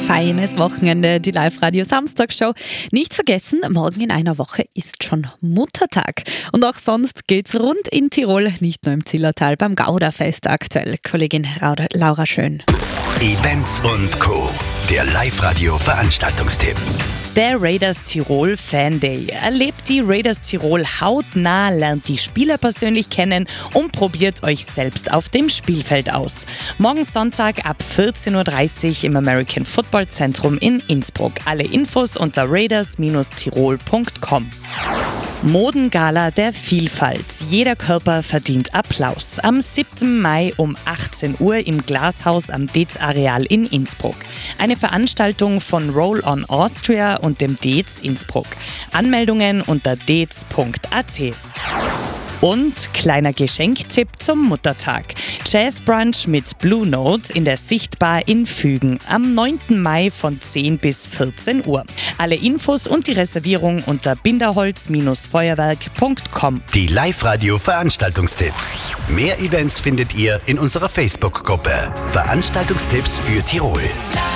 feines Wochenende, die Live-Radio-Samstagshow. Nicht vergessen, morgen in einer Woche ist schon Muttertag. Und auch sonst geht's rund in Tirol, nicht nur im Zillertal, beim Gauderfest aktuell. Kollegin Laura Schön. Events und Co. Der Live-Radio-Veranstaltungstipp. Der Raiders Tirol Fan Day. Erlebt die Raiders Tirol hautnah, lernt die Spieler persönlich kennen und probiert euch selbst auf dem Spielfeld aus. Morgen Sonntag ab 14.30 Uhr im American Football Zentrum in Innsbruck. Alle Infos unter raiders-tirol.com. Modengala der Vielfalt. Jeder Körper verdient Applaus. Am 7. Mai um 18 Uhr im Glashaus am Dez-Areal in Innsbruck. Eine Veranstaltung von Roll on Austria und dem Dez Innsbruck. Anmeldungen unter dez.at. Und kleiner Geschenktipp zum Muttertag. Jazzbrunch mit Blue Note in der Sichtbar in Fügen am 9. Mai von 10 bis 14 Uhr. Alle Infos und die Reservierung unter binderholz-feuerwerk.com. Die Live-Radio-Veranstaltungstipps. Mehr Events findet ihr in unserer Facebook-Gruppe. Veranstaltungstipps für Tirol.